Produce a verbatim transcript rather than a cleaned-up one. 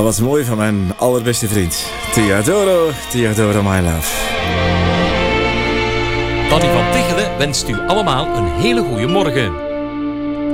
was mooi van mijn allerbeste vriend. Theodoro, Theodoro my love. Danny van Tichelen wenst u allemaal een hele goede morgen.